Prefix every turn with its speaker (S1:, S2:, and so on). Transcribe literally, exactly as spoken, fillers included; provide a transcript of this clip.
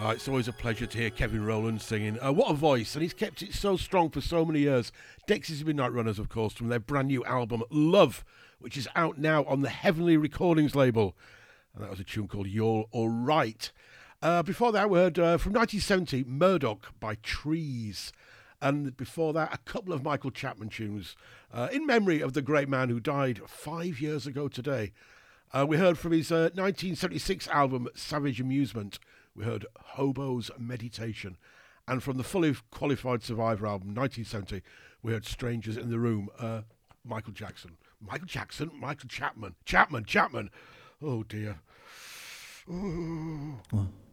S1: Uh, it's always a pleasure to hear Kevin Rowland singing. Uh, what a voice, and he's kept it so strong for so many years. Dexys Midnight Runners, of course, from their brand new album, Love, which is out now on the Heavenly Recordings label. And that was a tune called You're All Right. Uh, before that, we heard uh, from nineteen seventy, Murdoch by Trees. And before that, a couple of Michael Chapman tunes uh, in memory of the great man who died five years ago today. Uh, we heard from his uh, nineteen seventy-six album, Savage Amusement, we heard Hobo's Meditation. And from the Fully Qualified Survivor album, nineteen seventy, we heard Strangers in the Room, uh, Michael Jackson. Michael Jackson? Michael Chapman. Chapman, Chapman. Oh, dear. Ooh.
S2: What?